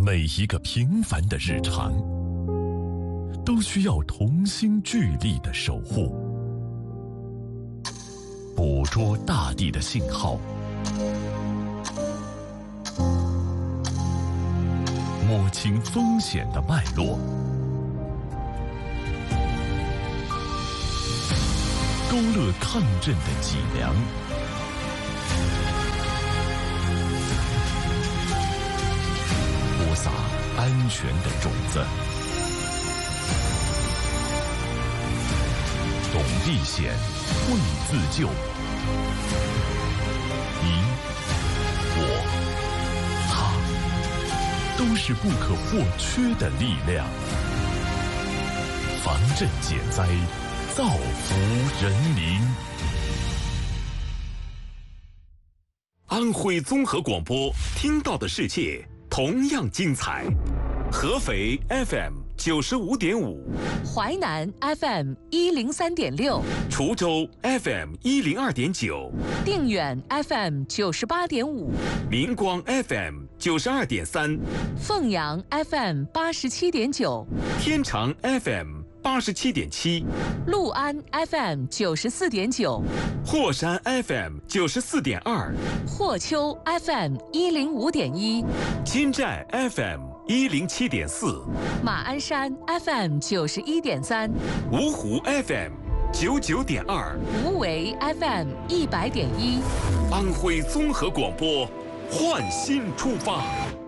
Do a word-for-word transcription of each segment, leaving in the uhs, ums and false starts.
每一个平凡的日常，都需要同心聚力的守护。捕捉大地的信号，摸清风险的脉络，勾勒抗震的脊梁，播撒安全的种子。懂避险，会自救。你、我、他，都是不可或缺的力量。防震减灾，造福人民。 安徽综合广播，听到的世界同样精彩。合肥 F M 九十五点五， 淮南 F M 一零三点六， 滁州 F M 一零二点九， 定远 F M 九十八点五， 明光 F M 九十二点三， 凤阳 F M 八十七点九， 天长 F M 八十七点七， 六安 F M 九十四点九， 霍山 F M 九十四点二， 霍丘 F M 一零五点一， 金寨 F M 一零七点四， 马鞍山 F M 九十一点三， 芜湖 F M 九九点二， 无为 F M 一百点一， 安徽综合广播，焕新出发。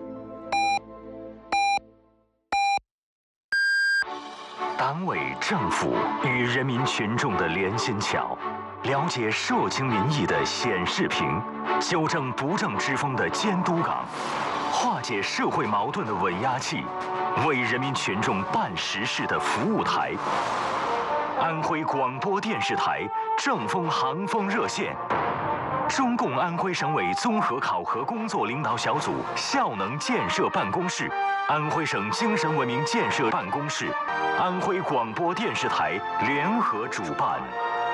党委政府与人民群众的连心桥，了解社情民意的显示屏，纠正不正之风的监督岗，化解社会矛盾的稳压器，为人民群众办实事的服务台。安徽广播电视台正风航风热线，中共安徽省委综合考核工作领导小组效能建设办公室，安徽省精神文明建设办公室，安徽广播电视台联合主办。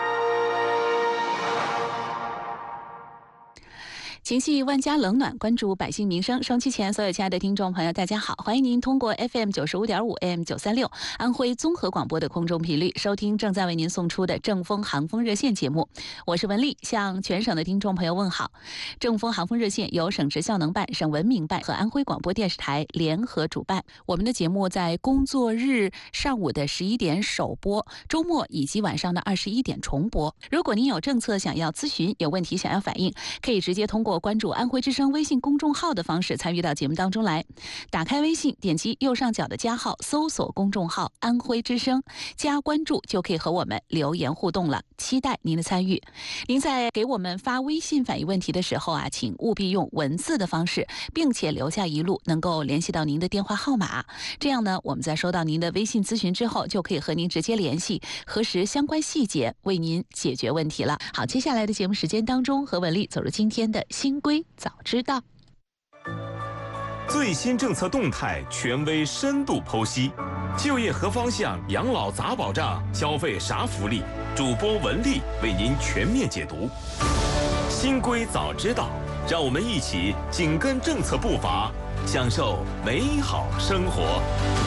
情系万家冷暖，关注百姓民生。收音机前所有亲爱的听众朋友，大家好，欢迎您通过 F M 九十五点五 A M 九三六安徽综合广播的空中频率收听正在为您送出的正风航风热线节目。我是文丽，向全省的听众朋友问好。正风航风热线由省直效能办、省文明办和安徽广播电视台联合主办。我们的节目在工作日上午的十一点首播，周末以及晚上的二十一点重播。如果您有政策想要咨询，有问题想要反映，可以直接通过关注安徽之声微信公众号的方式参与到节目当中来。打开微信，点击右上角的加号，搜索公众号安徽之声，加关注就可以和我们留言互动了，期待您的参与。您在给我们发微信反映问题的时候啊，请务必用文字的方式，并且留下一路能够联系到您的电话号码，这样呢，我们在收到您的微信咨询之后，就可以和您直接联系，核实相关细节，为您解决问题了。好，接下来的节目时间当中，和文丽走入今天的新规早知道。 最新政策动态，权威深度剖析，就业何方向，养老咋保障，消费啥福利，主播文丽为您全面解读。新规早知道，让我们一起紧跟政策步伐，享受美好生活。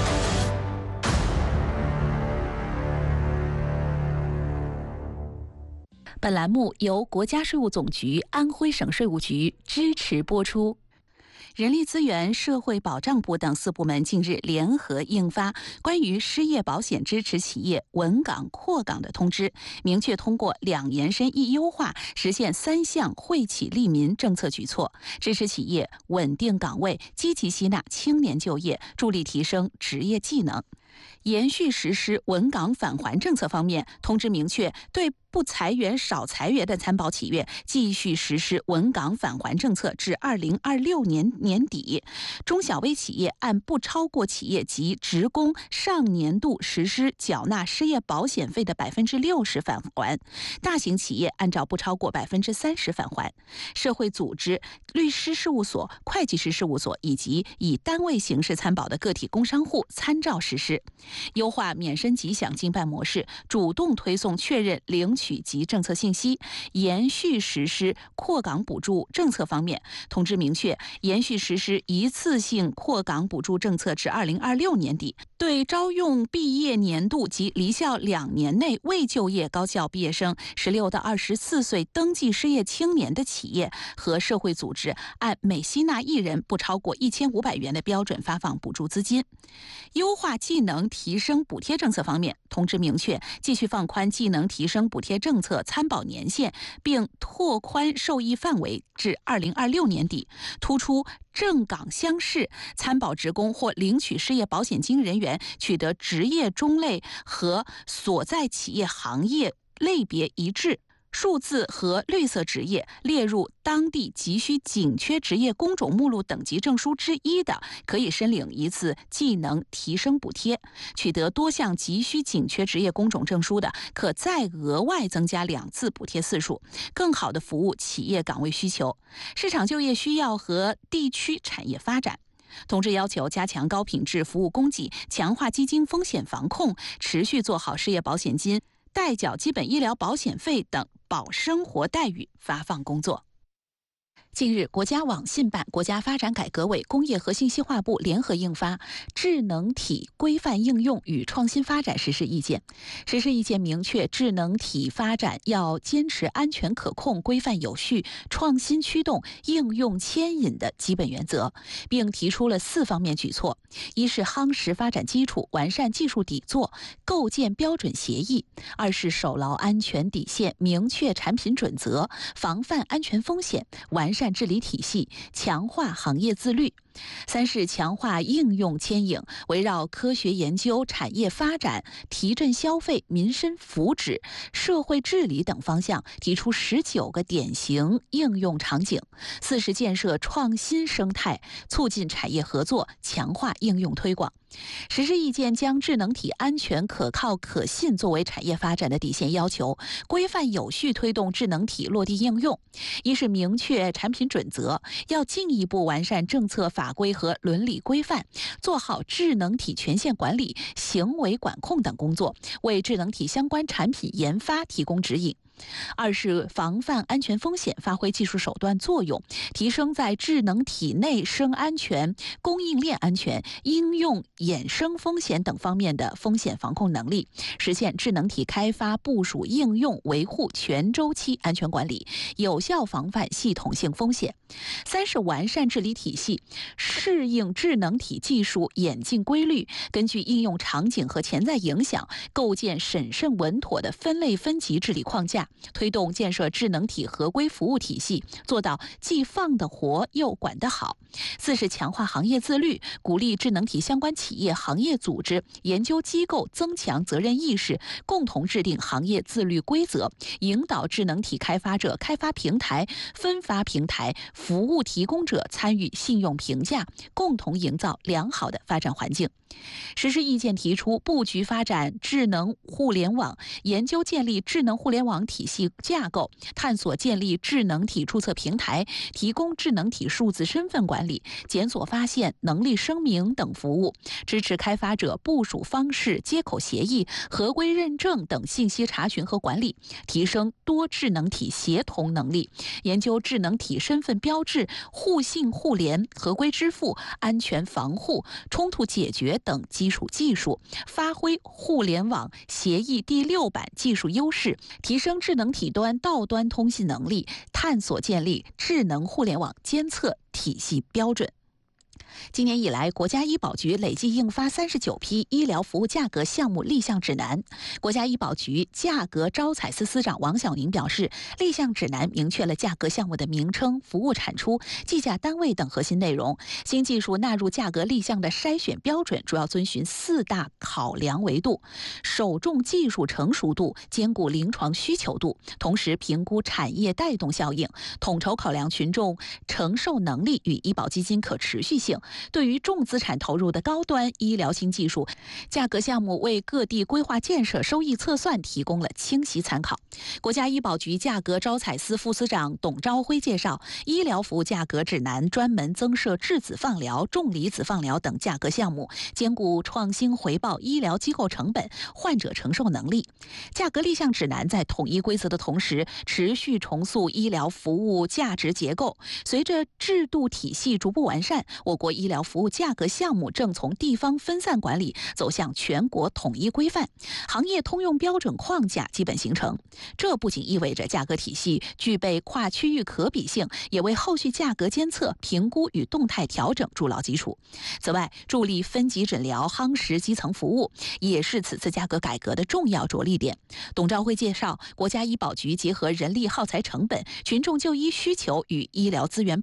本栏目由国家税务总局、安徽省税务局支持播出。人力资源社会保障部等四部门近日联合印发关于失业保险支持企业稳岗扩岗的通知，明确通过两延伸一优化，实现三项惠企利民政策举措，支持企业稳定岗位，积极吸纳青年就业，助力提升职业技能。延续实施稳岗返还政策方面，通知明确对不裁员少裁员的参保企业继续实施稳岗返还政策至二零二六年年底。中小微企业按不超过企业及职工上年度实施缴纳失业保险费的百分之六十返还，大型企业按照不超过百分之三十返还。社会组织、律师事务所、会计师事务所以及以单位形式参保的个体工商户参照实施。优化免申级享经办模式，主动推送确认领取取及政策信息。延续实施扩岗补助政策方面，通知明确，延续实施一次性扩岗补助政策至二零二六年底，对招用毕业年度及离校两年内未就业高校毕业生、十六到二十四岁登记失业青年的企业和社会组织，按每吸纳一人不超过一千五百元的标准发放补助资金。优化技能提升补贴政策方面，通知明确，继续放宽技能提升补贴政策参保年限，并拓宽受益范围至二零二六年底，突出正岗乡市参保职工或领取失业保险金人员取得职业中类和所在企业行业类别一致、数字和绿色职业列入当地急需紧缺职业工种目录等级证书之一的，可以申领一次技能提升补贴；取得多项急需紧缺职业工种证书的，可再额外增加两次补贴次数，更好地服务企业岗位需求、市场就业需要和地区产业发展。通知要求加强高品质服务供给，强化基金风险防控，持续做好失业保险金、代缴基本医疗保险费等保生活待遇发放工作。近日，国家网信办、国家发展改革委、工业和信息化部联合印发《智能体规范应用与创新发展实施意见》。实施意见明确，智能体发展要坚持安全可控、规范有序、创新驱动、应用牵引的基本原则，并提出了四方面举措：一是夯实发展基础，完善技术底座，构建标准协议；二是守牢安全底线，明确产品准则，防范安全风险，完善治理体系，强化行业自律；三是强化应用牵引，围绕科学研究、产业发展、提振消费、民生福祉、社会治理等方向，提出十九个典型应用场景；四是建设创新生态，促进产业合作，强化应用推广。实施意见将智能体安全、可靠、可信作为产业发展的底线要求，规范有序推动智能体落地应用。一是明确产品准则，要进一步完善政策法规和伦理规范，做好智能体权限管理、行为管控等工作，为智能体相关产品研发提供指引。二是防范安全风险，发挥技术手段作用，提升在智能体内生安全、供应链安全、应用衍生风险等方面的风险防控能力，实现智能体开发、部署、应用、维护全周期安全管理，有效防范系统性风险。三是完善治理体系，适应智能体技术演进规律，根据应用场景和潜在影响，构建审慎稳妥的分类分级治理框架，推动建设智能体合规服务体系，做到既放得活又管得好。四是强化行业自律，鼓励智能体相关企业、行业组织、研究机构增强责任意识，共同制定行业自律规则，引导智能体开发者、开发平台、分发平台、服务提供者参与信用评价，共同营造良好的发展环境。实施意见提出，布局发展智能互联网，研究建立智能互联网体系架构，探索建立智能体注册平台，提供智能体数字身份管理、检索发现、能力声明等服务，支持开发者部署方式、接口协议、合规认证等信息查询和管理，提升多智能体协同能力，研究智能体身份标志、互信互联、合规支付、安全防护、冲突解决等基础技术，发挥互联网协议第六版技术优势，提升智能体端到端通信能力，探索建立智能互联网监测体系标准。今年以来，国家医保局累计印发三十九批医疗服务价格项目立项指南。国家医保局价格招采司司长王晓宁表示，立项指南明确了价格项目的名称、服务产出、计价单位等核心内容。新技术纳入价格立项的筛选标准，主要遵循四大考量维度：首重技术成熟度，兼顾临床需求度，同时评估产业带动效应，统筹考量群众承受能力与医保基金可持续性， 对于重资产投入的高端医疗新技术，价格项目为各地规划建设收益测算提供了清晰参考。国家医保局价格招采司副司长董朝辉介绍，医疗服务价格指南专门增设质子放疗、重离子放疗等价格项目，兼顾创新回报医疗机构成本、患者承受能力。价格立项指南在统一规则的同时，持续重塑医疗服务价值结构。随着制度体系逐步完善，我国医疗服务价格项目正从地方分散管理走向全国统一规范，行业通用标准框架基本形成。这不仅意味着价格体系具备跨区域可比性，也为后续价格监测、评估与动态调整筑牢基础。此外，助力分级诊疗、夯实基层服务，也是此次价格改革的重要着力点。董朝辉介绍，国家医保局结合人力耗材成本、群众就医需求与医疗资源